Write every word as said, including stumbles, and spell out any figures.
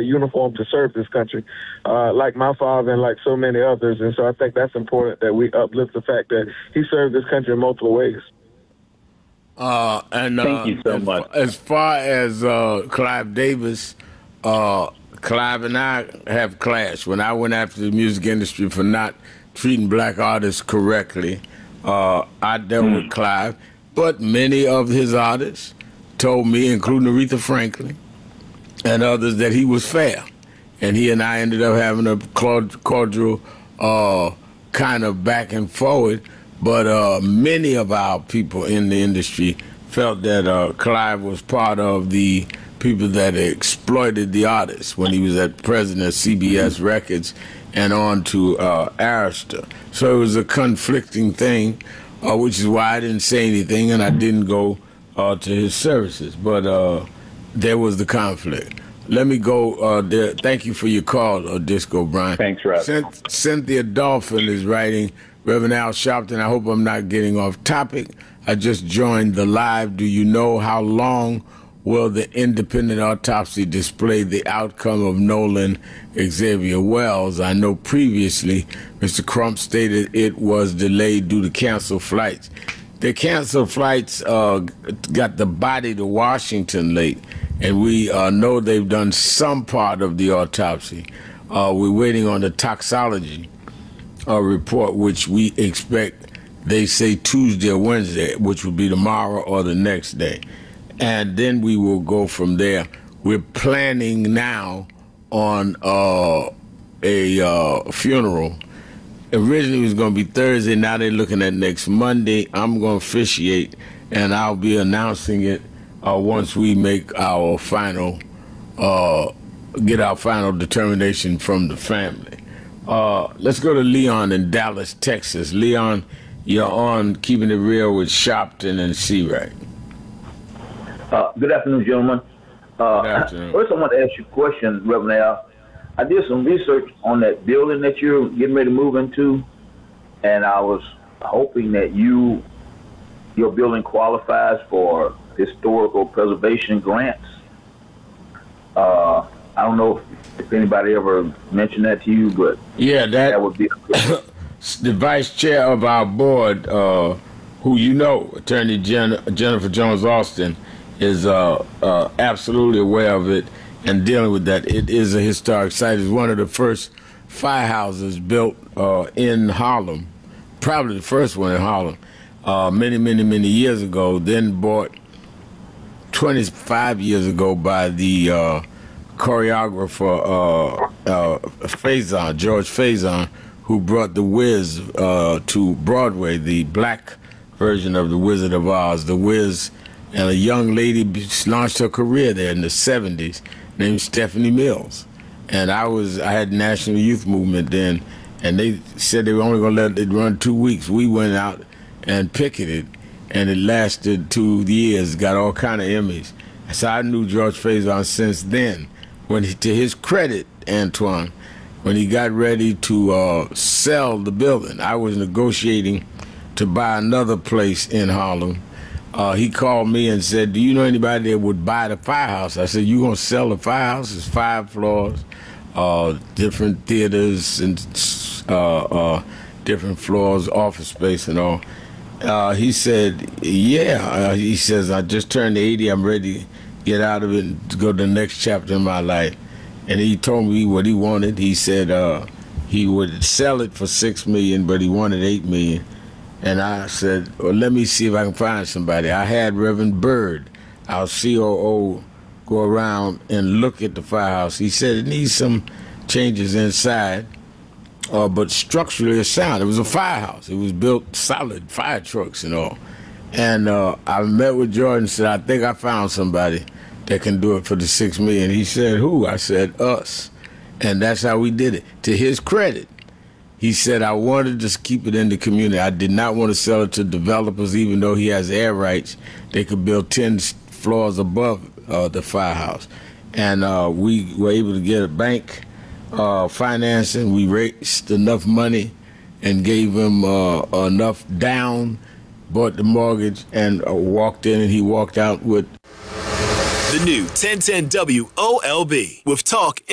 uniform to serve this country, uh, like my father and like so many others. And so I think that's important that we uplift the fact that he served this country in multiple ways. Uh, and uh, Thank you so as, much. as far as uh, Clive Davis, uh, Clive and I have clashed. When I went after the music industry for not treating black artists correctly, uh, I dealt mm. with Clive. But many of his artists told me, including Aretha Franklin and others, that he was fair. And he and I ended up having a cordial uh, kind of back and forward. But uh, many of our people in the industry felt that uh, Clive was part of the people that exploited the artists when he was at president of C B S Records and on to uh, Arista. So it was a conflicting thing, uh, which is why I didn't say anything and I didn't go uh, to his services. But uh, there was the conflict. Let me go uh, there. Thank you for your call, uh, Disco Brian. Thanks, Rob. Cynth- Cynthia Dolphin is writing, Reverend Al Sharpton, I hope I'm not getting off topic. I just joined the live. Do you know how long will the independent autopsy display the outcome of Nolan Xavier Wells? I know previously Mister Crump stated it was delayed due to canceled flights. The canceled flights uh, got the body to Washington late, and we uh, know they've done some part of the autopsy. Uh, we're waiting on the toxology uh, report, which we expect, they say Tuesday or Wednesday, which will be tomorrow or the next day. And then we will go from there. We're planning now on uh, a uh, funeral. Originally it was going to be Thursday. Now they're looking at next Monday. I'm going to officiate, and I'll be announcing it uh, once we make our final, uh, get our final determination from the family. Uh, let's go to Leon in Dallas, Texas. Leon, you're on Keeping It Real with Sharpton and C-Rack. Uh, good afternoon, gentlemen. Uh, good afternoon. First, I want to ask you a question, Reverend Al. I did some research on that building that you're getting ready to move into, and I was hoping that you, your building qualifies for historical preservation grants. Uh, I don't know if, if anybody ever mentioned that to you, but yeah, that, that would be the vice chair of our board, uh, who you know, Attorney Jen, Jennifer Jones-Austin, is uh, uh, absolutely aware of it and dealing with that. It is a historic site. It's one of the first firehouses built uh, in Harlem, probably the first one in Harlem, uh, many, many, many years ago, then bought twenty-five years ago by the uh, choreographer uh, uh, Faison, George Faison, who brought The Wiz uh, to Broadway, the black version of The Wizard of Oz. The Wiz and a young lady launched her career there in the seventies named Stephanie Mills. And I was, I had National Youth Movement then, and they said they were only gonna let it run two weeks. We went out and picketed, and it lasted two years, got all kind of Emmys. So I knew George Faison since then. When he, to his credit, Antoine, when he got ready to uh, sell the building, I was negotiating to buy another place in Harlem. Uh, he called me and said, do you know anybody that would buy the firehouse? I said, you gonna sell the firehouse? It's five floors, uh, different theaters and uh, uh, different floors, office space and all. Uh, he said, yeah. Uh, he says, I just turned eighty, I'm ready to get out of it and to go to the next chapter in my life. And he told me what he wanted. He said uh, he would sell it for six million dollars, but he wanted eight million dollars. And I said, well, let me see if I can find somebody. I had Reverend Byrd, our C O O, go around and look at the firehouse. He said it needs some changes inside, uh, but structurally it's sound. It was a firehouse. It was built solid, fire trucks and all. And uh, I met with Jordan and said, I think I found somebody that can do it for the six million dollars. He said, who? I said, us. And that's how we did it. To his credit, he said, I wanted to keep it in the community. I did not want to sell it to developers, even though he has air rights. They could build ten floors above uh, the firehouse. And uh, we were able to get a bank uh, financing. We raised enough money and gave him uh, enough down, bought the mortgage, and uh, walked in, and he walked out with the new ten ten W O L B with talk